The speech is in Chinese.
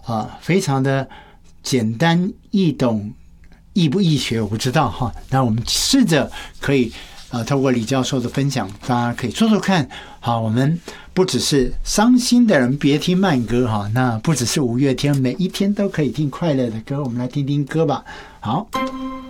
非常的简单易懂，易不易学我不知道哈。那我们试着可以透过李教授的分享，大家可以说说看。好，我们不只是伤心的人别听慢歌哈，那不只是五月天，每一天都可以听快乐的歌，我们来听听歌吧。好。